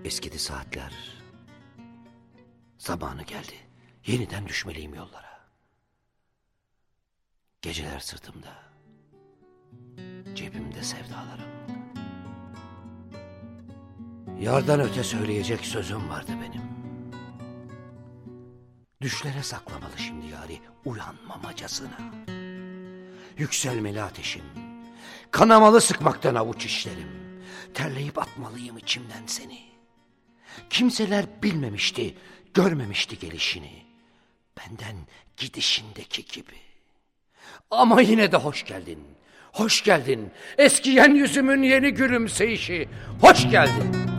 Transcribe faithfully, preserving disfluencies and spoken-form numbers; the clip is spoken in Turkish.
Eskidi saatler. Zamanı geldi. Yeniden düşmeliyim yollara. Geceler sırtımda. Cebimde sevdalarım. Yardan öte söyleyecek sözüm vardı benim. Düşlere saklamalı şimdi yari uyanmamacasına. Yükselmeli ateşim. Kanamalı sıkmaktan avuç işlerim. Terleyip atmalıyım içimden seni. Kimseler bilmemişti, görmemişti gelişini. Benden gidişindeki gibi. Ama yine de hoş geldin. Hoş geldin. Eskiyen yüzümün yeni gülümseyişi. Hoş geldin.